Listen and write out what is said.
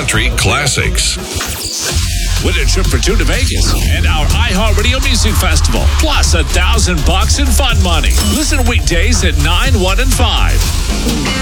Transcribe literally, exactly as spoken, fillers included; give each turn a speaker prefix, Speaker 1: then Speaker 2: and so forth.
Speaker 1: country classics.
Speaker 2: Win a trip for two to Vegas and our iHeartRadio Music Festival, plus a thousand bucks in fun money. Listen weekdays at nine, one, and five.